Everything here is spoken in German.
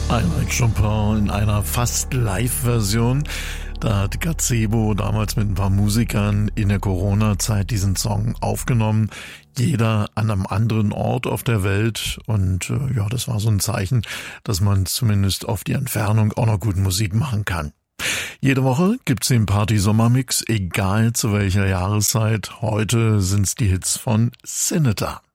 Einmal Chopin in einer fast Live-Version. Da hat Gazebo damals mit ein paar Musikern in der Corona-Zeit diesen Song aufgenommen. Jeder an einem anderen Ort auf der Welt. Und ja, das war so ein Zeichen, dass man zumindest auf die Entfernung auch noch gut Musik machen kann. Jede Woche gibt's den Party-Sommermix, egal zu welcher Jahreszeit. Heute sind's die Hits von Senator.